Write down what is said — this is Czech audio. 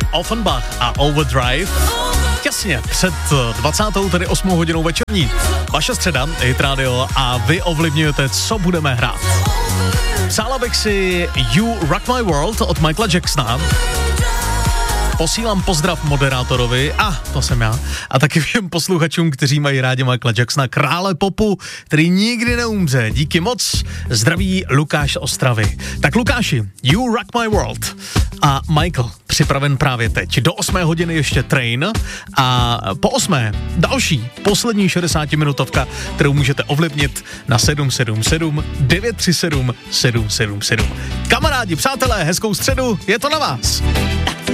Offenbach a Overdrive. Jasně, před 20. tedy 8 hodinou večerní. Vaše středa, Hit Radio, a vy ovlivňujete, co budeme hrát. Přála bych si You Rock My World od Michaela Jacksona. Posílám pozdrav moderátorovi, to jsem já, a taky všem posluchačům, kteří mají rádi Michaela Jacksona, krále popu, který nikdy neumře. Díky moc, zdraví Lukáš z Ostravy. Tak Lukáši, You Rock My World a Michael připraven právě teď. Do 8 hodiny ještě Train a po 8 další, poslední 60-minutovka, kterou můžete ovlivnit na 777 937 777. Kamarádi, přátelé, hezkou středu, je to na vás.